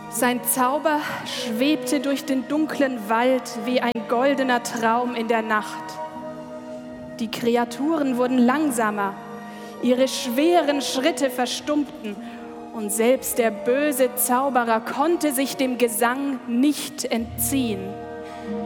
Sein Zauber schwebte durch den dunklen Wald wie ein goldener Traum in der Nacht. Die Kreaturen wurden langsamer, ihre schweren Schritte verstummten und selbst der böse Zauberer konnte sich dem Gesang nicht entziehen.